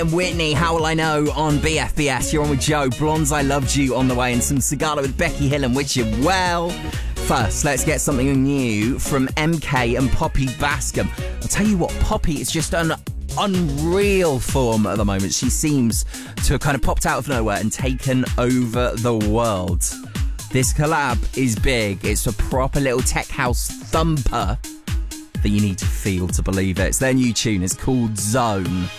And Whitney, How Will I Know on BFBS. You're on with Joe. Blondes, I Loved You on the way, and some Sigala with Becky Hill and Wish You Well. First, let's get something new from MK and Poppy Bascom. I'll tell you what, Poppy is just an unreal form at the moment. She seems to have kind of popped out of nowhere and taken over the world. This collab is big. It's a proper little tech house thumper that you need to feel to believe it. It's their new tune. It's called Zone.